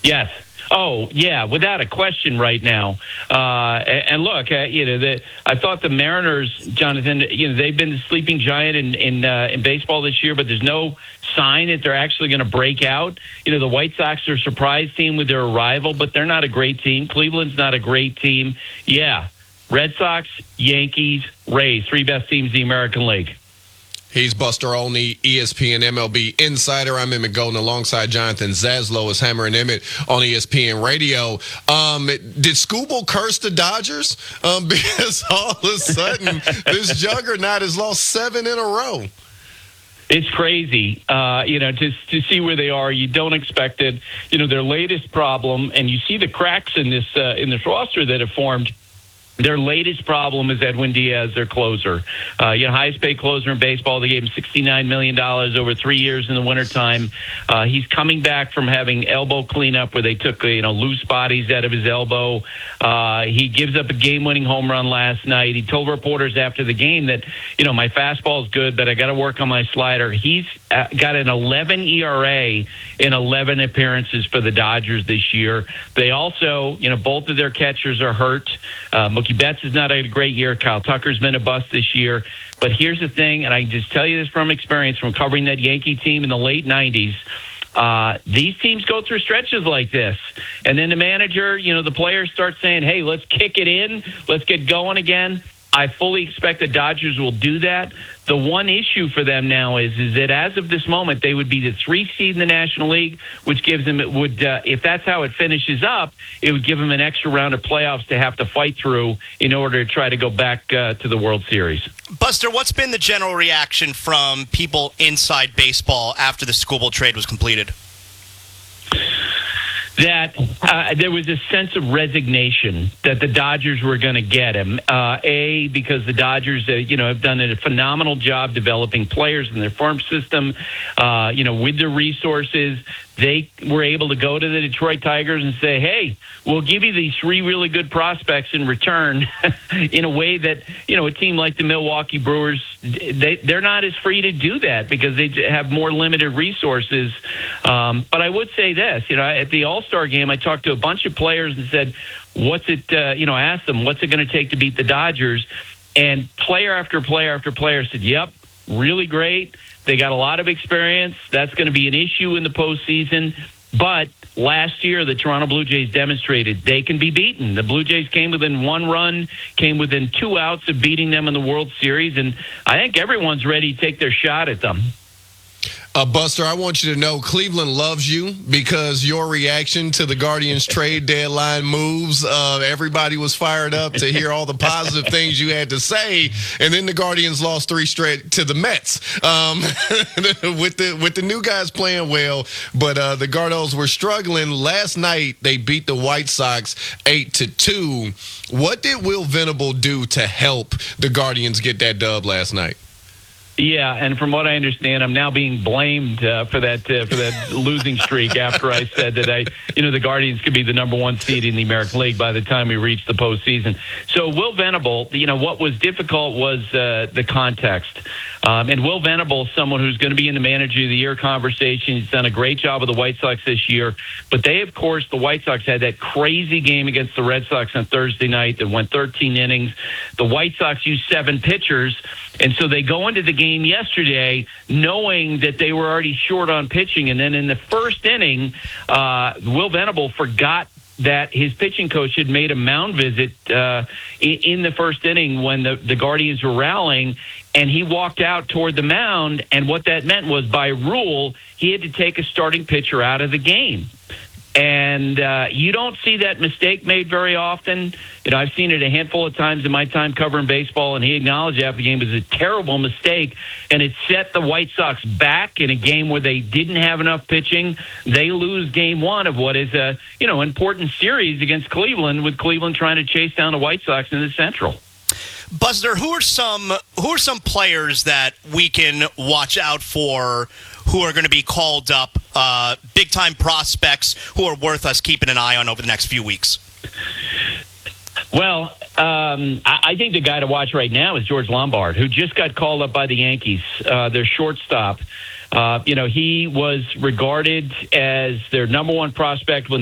Yes. Oh, yeah, without a question right now. And look, I thought the Mariners, Jonathan, they've been the sleeping giant in baseball this year, but there's no sign that they're actually going to break out. The White Sox are a surprise team with their arrival, but they're not a great team. Cleveland's not a great team. Yeah, Red Sox, Yankees, Rays, three best teams in the American League. He's Buster Olney, ESPN MLB Insider. I'm Emmett Golden alongside Jonathan Zaslow as Hammer and Emmett on ESPN Radio. Did Scooble curse the Dodgers? Because all of a sudden, this juggernaut has lost 7 in a row. It's crazy, to see where they are. You don't expect it. Their latest problem, and you see the cracks in this roster that have formed. Their latest problem is Edwin Diaz, their closer. Highest paid closer in baseball. They gave him $69 million over 3 years in the wintertime. He's coming back from having elbow cleanup where they took loose bodies out of his elbow. He gives up a game-winning home run last night. He told reporters after the game that, my fastball is good, but I got to work on my slider. He's got an 11 ERA in 11 appearances for the Dodgers this year. They also, both of their catchers are hurt. Mookie Betts has not had a great year. Kyle Tucker's been a bust this year. But here's the thing, and I can just tell you this from experience from covering that Yankee team in the late 90s. These teams go through stretches like this. And then the manager, the players start saying, hey, let's kick it in. Let's get going again. I fully expect the Dodgers will do that. The one issue for them now is that as of this moment, they would be the 3 seed in the National League, which gives them, if that's how it finishes up, it would give them an extra round of playoffs to have to fight through in order to try to go back to the World Series. Buster, what's been the general reaction from people inside baseball after the Scooble trade was completed? That there was a sense of resignation that the Dodgers were going to get him. Because the Dodgers, have done a phenomenal job developing players in their farm system, with their resources. They were able to go to the Detroit Tigers and say, hey, we'll give you these 3 really good prospects in return in a way that, a team like the Milwaukee Brewers, they're not as free to do that because they have more limited resources. But I would say this, at the All-Star game, I talked to a bunch of players and said, what's it, I asked them, what's it going to take to beat the Dodgers? And player after player after player said, yep, really great. They got a lot of experience. That's going to be an issue in the postseason. But last year, the Toronto Blue Jays demonstrated they can be beaten. The Blue Jays came within 1 run, came within 2 outs of beating them in the World Series. And I think everyone's ready to take their shot at them. Buster, I want you to know Cleveland loves you because your reaction to the Guardians trade deadline moves, everybody was fired up to hear all the positive things you had to say, and then the Guardians lost 3 straight to the Mets with the new guys playing well, but the Gardos were struggling. Last night they beat the White Sox 8-2. What did Will Venable do to help the Guardians get that dub last night? Yeah, and from what I understand, I'm now being blamed for that losing streak after I said that the Guardians could be the number 1 seed in the American League by the time we reach the postseason. So Will Venable, what was difficult was the context. And Will Venable, someone who's going to be in the Manager of the Year conversation, he's done a great job with the White Sox this year. But the White Sox had that crazy game against the Red Sox on Thursday night that went 13 innings. The White Sox used 7 pitchers. And so they go into the game yesterday knowing that they were already short on pitching. And then in the first inning, Will Venable forgot that his pitching coach had made a mound visit in the first inning when the Guardians were rallying, and he walked out toward the mound. And what that meant was, by rule, he had to take a starting pitcher out of the game. And you don't see that mistake made very often. I've seen it a handful of times in my time covering baseball, and he acknowledged after the game it was a terrible mistake, and it set the White Sox back in a game where they didn't have enough pitching. They lose game 1 of what is a important series against Cleveland, with Cleveland trying to chase down the White Sox in the Central. Buster, who are some players that we can watch out for who are going to be called up, big-time prospects who are worth us keeping an eye on over the next few weeks? Well, I think the guy to watch right now is George Lombard, who just got called up by the Yankees, their shortstop. He was regarded as their number 1 prospect when